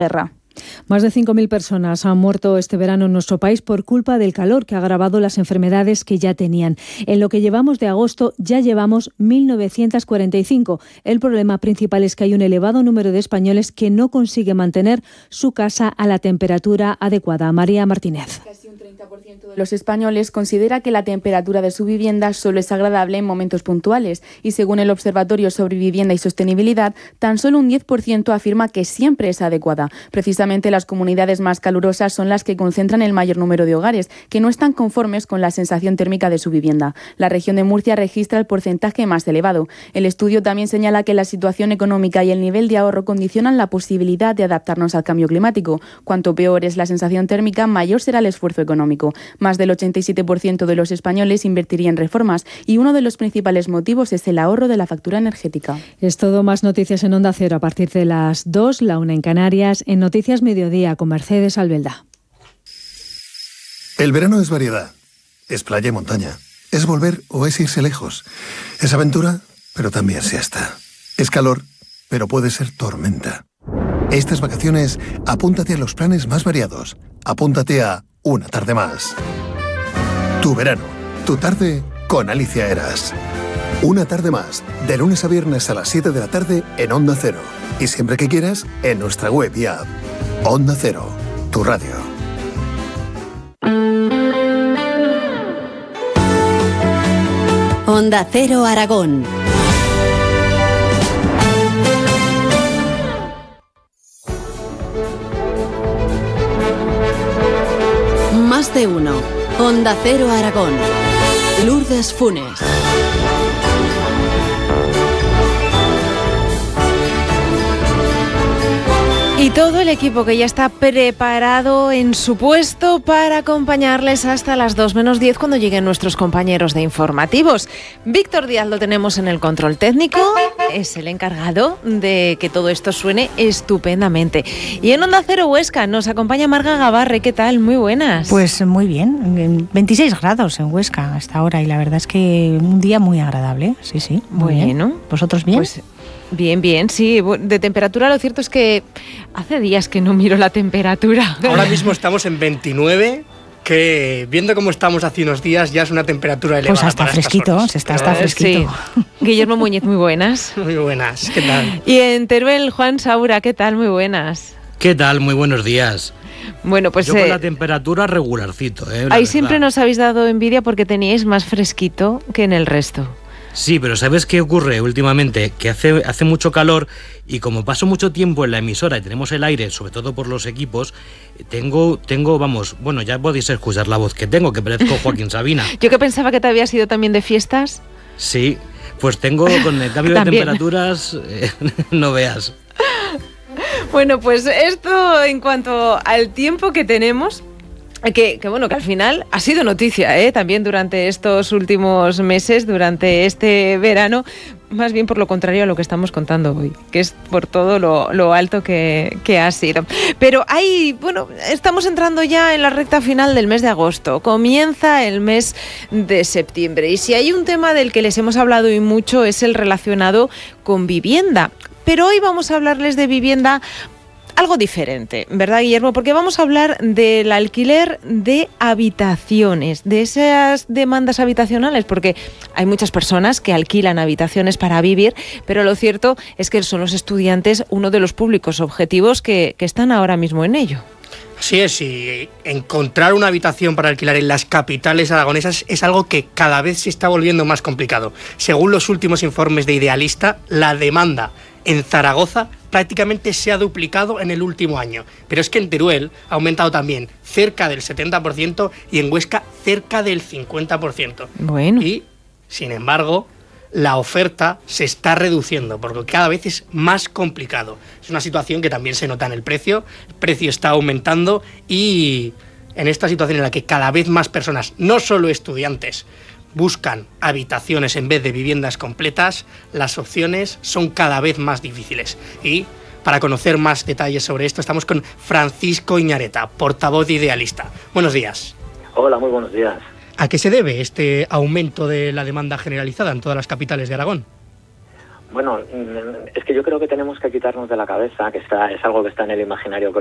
guerra. Más de 5.000 personas han muerto este verano en nuestro país por culpa del calor que ha agravado las enfermedades que ya tenían. En lo que llevamos de agosto ya llevamos 1.945. El problema principal es que hay un elevado número de españoles que no consigue mantener su casa a la temperatura adecuada. María Martínez. Casi un 30% de los españoles considera que la temperatura de su vivienda solo es agradable en momentos puntuales y según el Observatorio sobre Vivienda y Sostenibilidad, tan solo un 10% afirma que siempre es adecuada. Precisamente las comunidades más calurosas son las que concentran el mayor número de hogares que no están conformes con la sensación térmica de su vivienda. La región de Murcia registra el porcentaje más elevado. El estudio también señala que la situación económica y el nivel de ahorro condicionan la posibilidad de adaptarnos al cambio climático. Cuanto peor es la sensación térmica, mayor será el esfuerzo económico. Más del 87% de los españoles invertiría en reformas y uno de los principales motivos es el ahorro de la factura energética. Es todo, más noticias en Onda Cero a partir de las 2, la 1 en Canarias, en Noticias Mediodía con Mercedes Albelda. El verano es variedad, es playa y montaña, es volver o es irse lejos, es aventura, pero también siesta, es calor, pero puede ser tormenta. Estas vacaciones, apúntate a los planes más variados, apúntate a Una Tarde Más. Tu verano, tu tarde con Alicia Eras. Una Tarde Más, de lunes a viernes a las 7 de la tarde en Onda Cero. Y siempre que quieras, en nuestra web y app. Onda Cero, tu radio. Onda Cero Aragón. Más de uno. Onda Cero Aragón. Lourdes Funes. Y todo el equipo que ya está preparado en su puesto para acompañarles hasta las 2 menos 10 cuando lleguen nuestros compañeros de informativos. Víctor Díaz lo tenemos en el control técnico, es el encargado de que todo esto suene estupendamente. Y en Onda Cero Huesca nos acompaña Marga Gabarre. ¿Qué tal? Muy buenas. Pues muy bien, 26 grados en Huesca hasta ahora y la verdad es que un día muy agradable, sí. Muy bueno. Bien. ¿Vosotros bien? Pues bien, sí. De temperatura lo cierto es que hace días que no miro la temperatura. Ahora mismo estamos en 29, que viendo cómo estamos hace unos días ya es una temperatura elevada. Pues hasta fresquito, se está fresquito. Sí. Guillermo Muñiz, muy buenas. Muy buenas, ¿qué tal? Y en Teruel, Juan Saura, ¿qué tal? Muy buenas. ¿Qué tal? Muy buenos días. Bueno, pues yo con la temperatura regularcito. Ahí siempre nos habéis dado envidia porque teníais más fresquito que en el resto. Sí, pero ¿sabes qué ocurre últimamente? Que hace mucho calor y como paso mucho tiempo en la emisora y tenemos el aire, sobre todo por los equipos, tengo, vamos, bueno, ya podéis escuchar la voz que tengo, que parezco Joaquín Sabina. Yo que pensaba que te habías ido también de fiestas. Sí, pues tengo con el cambio de temperaturas, no veas. Bueno, pues esto en cuanto al tiempo que tenemos... Que bueno, que al final ha sido noticia, también durante estos últimos meses, durante este verano, más bien por lo contrario a lo que estamos contando hoy, que es por todo lo alto que ha sido. Pero estamos entrando ya en la recta final del mes de agosto, comienza el mes de septiembre, y si hay un tema del que les hemos hablado y mucho es el relacionado con vivienda, pero hoy vamos a hablarles de vivienda algo diferente, ¿verdad, Guillermo? Porque vamos a hablar del alquiler de habitaciones, de esas demandas habitacionales, porque hay muchas personas que alquilan habitaciones para vivir, pero lo cierto es que son los estudiantes uno de los públicos objetivos que están ahora mismo en ello. Así es, y encontrar una habitación para alquilar en las capitales aragonesas es algo que cada vez se está volviendo más complicado. Según los últimos informes de Idealista, la demanda en Zaragoza prácticamente se ha duplicado en el último año. Pero es que en Teruel ha aumentado también cerca del 70% y en Huesca cerca del 50%. Bueno. Y, sin embargo, la oferta se está reduciendo porque cada vez es más complicado. Es una situación que también se nota en el precio está aumentando y en esta situación en la que cada vez más personas, no solo estudiantes, buscan habitaciones en vez de viviendas completas, las opciones son cada vez más difíciles. Y para conocer más detalles sobre esto estamos con Francisco Iñareta, portavoz de Idealista. Buenos días. Hola, muy buenos días. ¿A qué se debe este aumento de la demanda generalizada en todas las capitales de Aragón? Bueno, es que yo creo que tenemos que quitarnos de la cabeza, que es algo que está en el imaginario